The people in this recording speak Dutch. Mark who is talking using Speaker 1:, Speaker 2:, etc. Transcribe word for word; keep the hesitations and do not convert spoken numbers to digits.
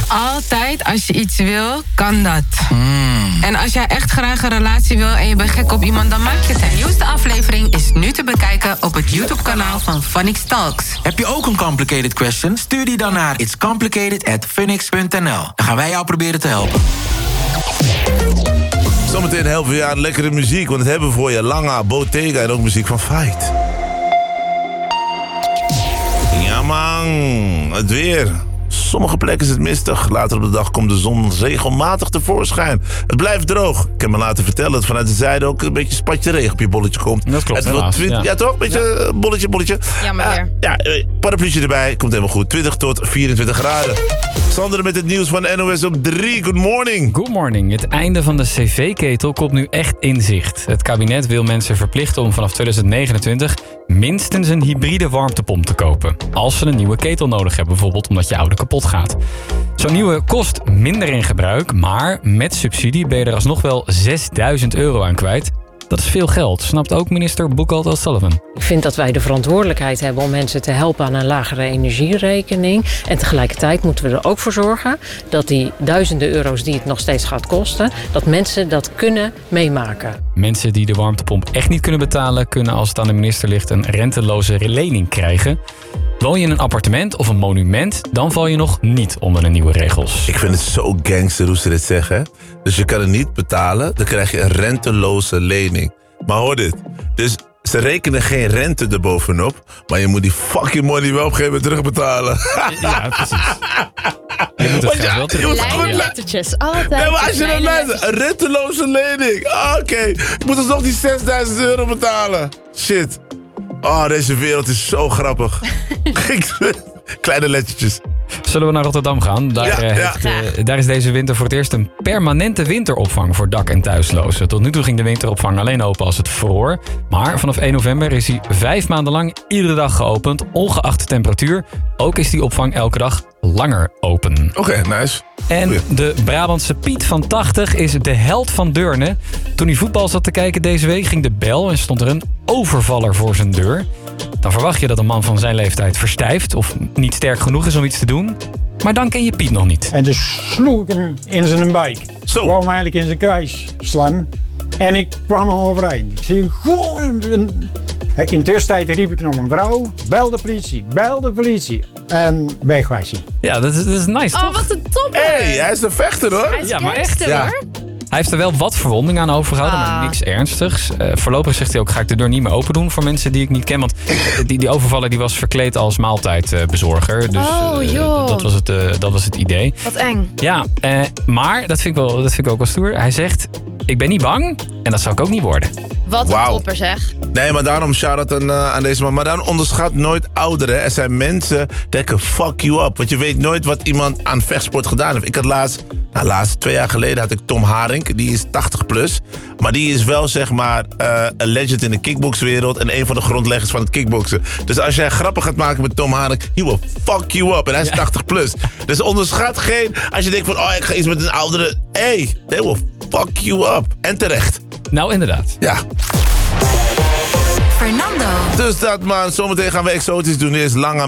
Speaker 1: altijd, als je iets wil, kan dat.
Speaker 2: Mm.
Speaker 1: En als jij echt graag een relatie wil en je bent gek op iemand, dan maak je het. De nieuwste aflevering is nu te bekijken op het YouTube-kanaal van Phonix Talks.
Speaker 2: Heb je ook een complicated question? Stuur die dan naar its complicated at phoenix punt n l. Dan gaan wij jou proberen te helpen.
Speaker 3: Zometeen helpen we je aan lekkere muziek, want het hebben we voor je Langa, Bottega en ook muziek van Fight. Ja man, het weer. Sommige plekken is het mistig. Later op de dag komt de zon regelmatig tevoorschijn. Het blijft droog. Ik heb me laten vertellen dat vanuit de zijde ook een beetje spatje regen op je bolletje komt.
Speaker 4: Dat klopt,
Speaker 3: het wordt twintig, ja. ja toch? Een beetje ja. bolletje, bolletje.
Speaker 5: Jammer weer.
Speaker 3: Uh, ja, parapluutje erbij. Komt helemaal goed. twintig tot vierentwintig graden. Sander met het nieuws van N O S op drie. Good morning.
Speaker 4: Good morning. Het einde van de cv-ketel komt nu echt in zicht. Het kabinet wil mensen verplichten om vanaf twintig negenentwintig... minstens een hybride warmtepomp te kopen. Als ze een nieuwe ketel nodig hebben, bijvoorbeeld omdat je oude kapot gaat. Zo'n nieuwe kost minder in gebruik, maar met subsidie ben je er alsnog wel zesduizend euro aan kwijt. Dat is veel geld, snapt ook minister Buchholz O'Sullivan.
Speaker 6: Ik vind dat wij de verantwoordelijkheid hebben om mensen te helpen aan een lagere energierekening. En tegelijkertijd moeten we er ook voor zorgen dat die duizenden euro's die het nog steeds gaat kosten, dat mensen dat kunnen meemaken.
Speaker 4: Mensen die de warmtepomp echt niet kunnen betalen, kunnen als het aan de minister ligt een renteloze lening krijgen. Woon je in een appartement of een monument, dan val je nog niet onder de nieuwe regels.
Speaker 3: Ik vind het zo gangster hoe ze dit zeggen. Dus je kan het niet betalen, dan krijg je een renteloze lening. Maar hoor dit. Dus ze rekenen geen rente erbovenop, maar je moet die fucking money wel op een gegeven moment terugbetalen.
Speaker 4: Ja, precies. Je moet het geld wel terug.
Speaker 5: Kleine lettertjes, altijd.
Speaker 3: Nee, maar als je dan luistert, een renteloze lening. Ah, oké, okay. Ik moet dus nog die zesduizend euro betalen. Shit. Oh, deze wereld is zo grappig. Kleine lettertjes.
Speaker 4: Zullen we naar Rotterdam gaan? Daar,
Speaker 3: ja,
Speaker 4: heeft,
Speaker 3: ja.
Speaker 4: uh, daar is deze winter voor het eerst een permanente winteropvang voor dak- en thuislozen. Tot nu toe ging de winteropvang alleen open als het vroor. Maar vanaf één november is hij vijf maanden lang iedere dag geopend, ongeacht de temperatuur. Ook is die opvang elke dag langer open.
Speaker 3: Oké, okay, nice.
Speaker 4: En de Brabantse Piet van tachtig is de held van Deurne. Toen hij voetbal zat te kijken deze week ging de bel en stond er een overvaller voor zijn deur. Dan verwacht je dat een man van zijn leeftijd verstijft of niet sterk genoeg is om iets te doen. Maar dan ken je Piet nog niet.
Speaker 7: En dus sloeg ik hem in zijn buik.
Speaker 3: Zo.
Speaker 7: Ik wou hem eigenlijk in zijn kruis slaan. En ik kwam er overheen. Ik zie gewoon... In de tussentijd riep ik nog een vrouw. Bel de politie, bel de politie. En weg was hij.
Speaker 4: Ja, dat is, dat is nice,
Speaker 5: Oh,
Speaker 4: toch?
Speaker 5: wat een topper.
Speaker 3: Hé, hey, hij is een vechter hoor.
Speaker 5: Hij is
Speaker 4: Ja, maar echt,
Speaker 5: gangster,
Speaker 3: ja.
Speaker 5: hoor.
Speaker 4: Hij heeft er wel wat verwonding aan overgehouden,
Speaker 5: Ah.
Speaker 4: maar niks ernstigs. Uh, voorlopig zegt hij ook, ga ik de deur niet meer open doen voor mensen die ik niet ken. Want die, die overvaller die was verkleed als maaltijdbezorger. Dus
Speaker 5: Oh,
Speaker 4: uh,
Speaker 5: joh.
Speaker 4: dat, was het, uh, dat was het idee.
Speaker 5: Wat eng.
Speaker 4: Ja, uh, maar dat vind, ik wel, dat vind ik ook wel stoer. Hij zegt, ik ben niet bang en dat zou ik ook niet worden.
Speaker 5: Wat een
Speaker 3: Wauw.
Speaker 5: topper, zeg.
Speaker 3: Nee, maar daarom shout-out aan, uh, aan deze man. Maar dan onderschat nooit ouderen. Er zijn mensen die denken, fuck you up. Want je weet nooit wat iemand aan vechtsport gedaan heeft. Ik had laatst, nou laatst, twee jaar geleden had ik Tom Haring. Die is tachtig plus. Maar die is wel, zeg maar, uh, een legend in de kickboxwereld. En een van de grondleggers van het kickboksen. Dus als jij grappen gaat maken met Tom Haring, he will fuck you up. En hij is ja. tachtig plus. Dus onderschat geen, als je denkt van, oh, ik ga iets met een oudere. Hey, they will fuck you up. En terecht.
Speaker 4: Nou, inderdaad.
Speaker 3: Ja.
Speaker 8: Fernando.
Speaker 3: Dus dat man, zometeen gaan we exotisch doen. Eerst Langa